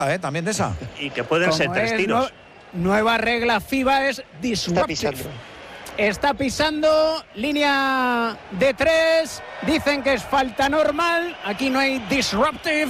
También de esa. Y que pueden ser 3 tiros. Nueva regla FIBA es disruptive. Está pisando, línea de 3. Dicen que es falta normal. Aquí no hay disruptive.